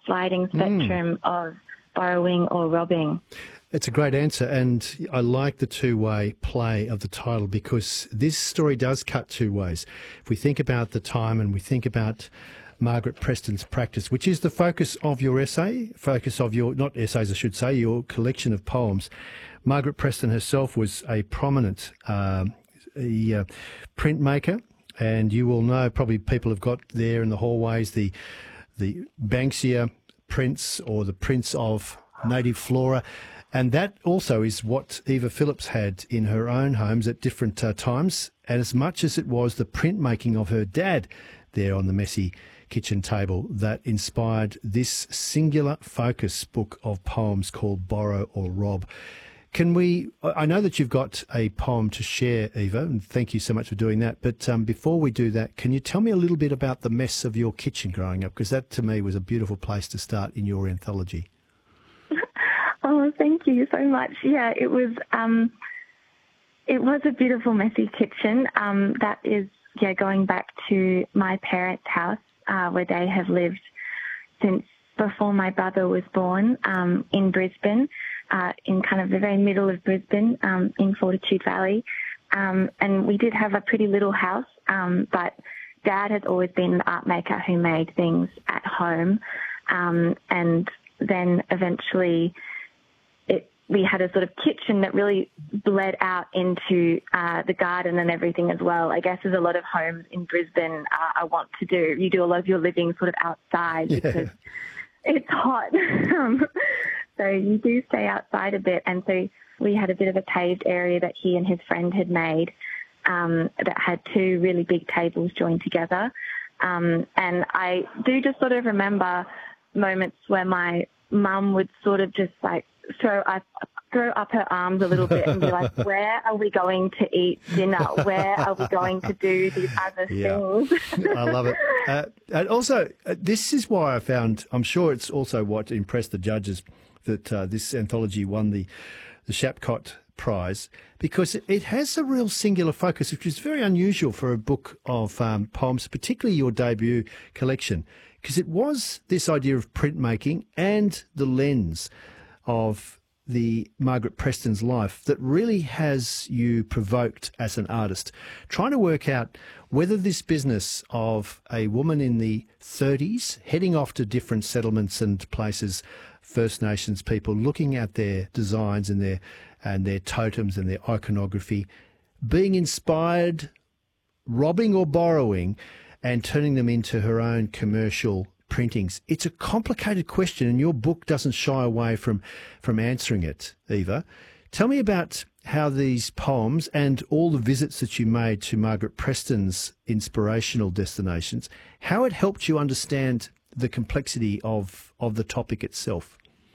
sliding spectrum of borrowing or robbing. It's a great answer, and I like the two-way play of the title because this story does cut two ways. If we think about the time and we think about Margaret Preston's practice, which is the focus of your essay, focus of your, not essays I should say, your collection of poems. Margaret Preston herself was a prominent printmaker, and you will know, probably people have got there in the hallways, the Banksia prints or the prints of native flora. And that also is what Eva Phillips had in her own homes at different times, and as much as it was the printmaking of her dad there on the messy kitchen table that inspired this singular focus book of poems called Borrow or Rob. I know that you've got a poem to share, Eva, and thank you so much for doing that, but before we do that, can you tell me a little bit about the mess of your kitchen growing up? Because that to me was a beautiful place to start in your anthology. Oh, thank you so much. Yeah, it was a beautiful, messy kitchen. That is, going back to my parents' house, where they have lived since before my brother was born, in Brisbane, in kind of the very middle of Brisbane, in Fortitude Valley. And we did have a pretty little house, but Dad has always been the art maker who made things at home. And then eventually we had a sort of kitchen that really bled out into the garden and everything as well. I guess as a lot of homes in Brisbane I want to do. You do a lot of your living sort of outside because it's hot. So you do stay outside a bit. And so we had a bit of a paved area that he and his friend had made that had two really big tables joined together. And I do just sort of remember moments where my mum would sort of just like throw up her arms a little bit and be like, where are we going to eat dinner? Where are we going to do these other things? I love it. And also, this is why I'm sure it's also what impressed the judges that this anthology won the Shapcott Prize, because it has a real singular focus, which is very unusual for a book of poems, particularly your debut collection, because it was this idea of printmaking and the lens of the Margaret Preston's life that really has you provoked as an artist, trying to work out whether this business of a woman in the 30s heading off to different settlements and places, First Nations people, looking at their designs and their totems and their iconography, being inspired, robbing or borrowing, and turning them into her own commercial printings. It's a complicated question, and your book doesn't shy away from answering it, Eva. Tell me about how these poems and all the visits that you made to Margaret Preston's inspirational destinations, how it helped you understand the complexity of the topic itself.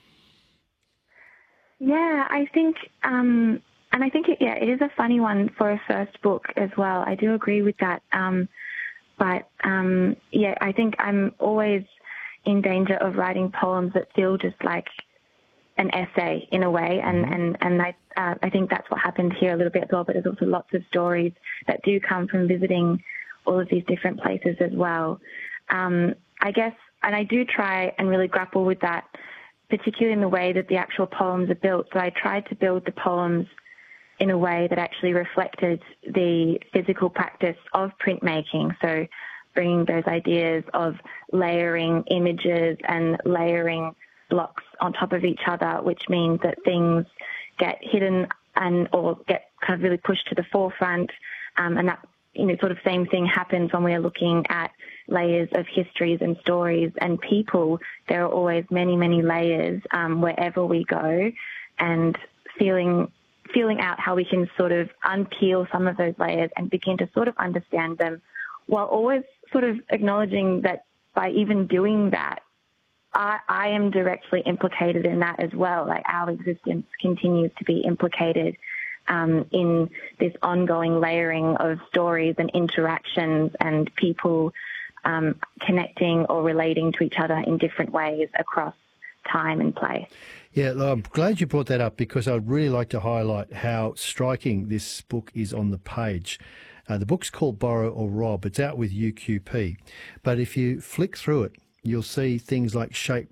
Yeah, I think, and I think it is a funny one for a first book as well. I do agree with that. But I think I'm always in danger of writing poems that feel just like an essay in a way, and I think that's what happened here a little bit as well. But there's also lots of stories that do come from visiting all of these different places as well. I guess, and I do try and really grapple with that, particularly in the way that the actual poems are built. So I tried to build the poems in a way that actually reflected the physical practice of printmaking. So bringing those ideas of layering images and layering blocks on top of each other, which means that things get hidden or get kind of really pushed to the forefront. And that, sort of same thing happens when we're looking at layers of histories and stories and people. There are always many, many layers wherever we go, and feeling out how we can sort of unpeel some of those layers and begin to sort of understand them, while always sort of acknowledging that by even doing that, I am directly implicated in that as well. Like, our existence continues to be implicated in this ongoing layering of stories and interactions and people connecting or relating to each other in different ways across time and place. Yeah, I'm glad you brought that up, because I'd really like to highlight how striking this book is on the page. The book's called Borrow or Rob. It's out with UQP. But if you flick through it, you'll see things like shape